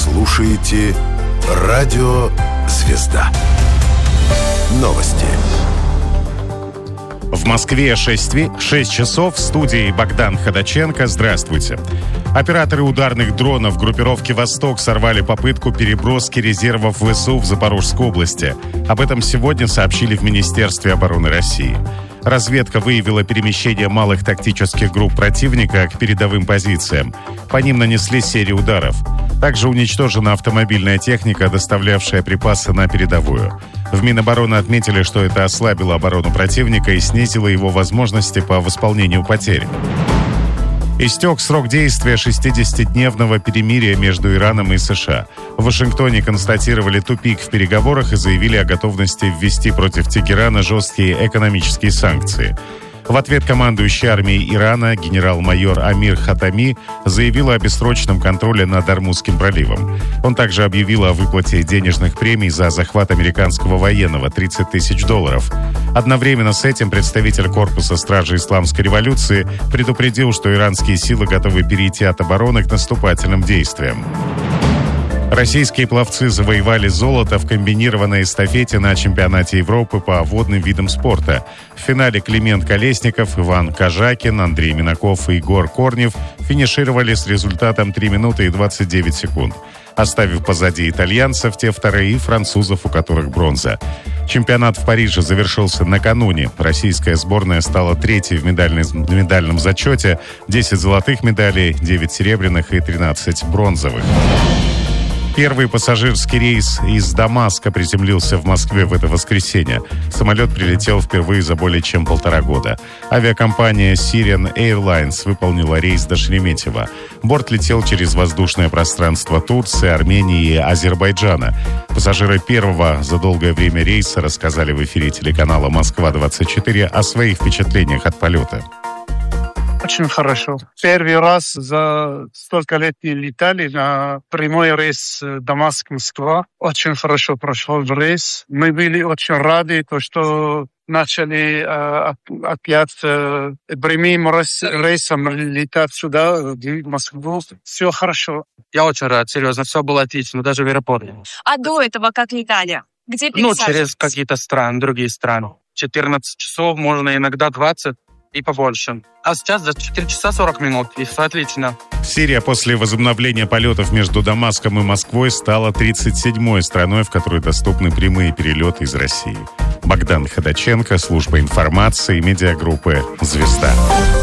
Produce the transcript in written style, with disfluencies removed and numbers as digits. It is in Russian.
слушаете Радио Звезда. Новости. В Москве 6 часов. В студии Богдан Ходаченко. Здравствуйте. Операторы ударных дронов группировки «Восток» сорвали попытку переброски резервов ВСУ в Запорожской области. Об этом сегодня сообщили в Министерстве обороны России. Разведка выявила перемещение малых тактических групп противника к передовым позициям. По ним нанесли серию ударов. Также уничтожена автомобильная техника, доставлявшая припасы на передовую. В Минобороны отметили, что это ослабило оборону противника и снизило его возможности по восполнению потерь. Истек срок действия 60-дневного перемирия между Ираном и США. В Вашингтоне констатировали тупик в переговорах и заявили о готовности ввести против Тегерана жесткие экономические санкции. В ответ командующий армией Ирана генерал-майор Амир Хатами заявил о бессрочном контроле над Ормузским проливом. Он также объявил о выплате денежных премий за захват американского военного $30 тысяч. Одновременно с этим представитель корпуса стражи Исламской революции предупредил, что иранские силы готовы перейти от обороны к наступательным действиям. Российские пловцы завоевали золото в комбинированной эстафете на чемпионате Европы по водным видам спорта. В финале Климент Колесников, Иван Кожакин, Андрей Минаков и Егор Корнев финишировали с результатом 3 минуты и 29 секунд, оставив позади итальянцев, те вторые, и французов, у которых бронза. Чемпионат в Париже завершился накануне. Российская сборная стала третьей в медальном зачете. 10 золотых медалей, 9 серебряных и 13 бронзовых. Первый пассажирский рейс из Дамаска приземлился в Москве в это воскресенье. Самолет прилетел впервые за более чем 1,5 года. Авиакомпания Syrian Airlines выполнила рейс до Шереметьево. Борт летел через воздушное пространство Турции, Армении и Азербайджана. Пассажиры первого за долгое время рейса рассказали в эфире телеканала «Москва-24» о своих впечатлениях от полета. Очень хорошо. Первый раз за столько лет не летали на прямой рейс Дамаск-Москва. Очень хорошо прошел рейс. Мы были очень рады, что начали опять прямым рейсом летать сюда, в Москву. Все хорошо. Я очень рад, серьезно. Все было отлично, даже в аэропорте. А до этого как летали? Где пересаживались? Через какие-то страны, другие страны. 14 часов, можно иногда 20. И побольше. А сейчас за 4 часа 40 минут. И все отлично. Сирия после возобновления полетов между Дамаском и Москвой стала 37-й страной, в которой доступны прямые перелеты из России. Богдан Ходаченко, служба информации, медиагруппы «Звезда».